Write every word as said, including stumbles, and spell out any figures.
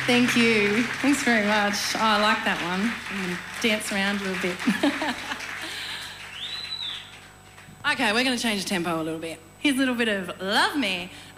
Thank you. Thanks very much. Oh, I like that one. I'm going to dance around a little bit. Okay, we're going to change the tempo a little bit. Here's a little bit of Love Me.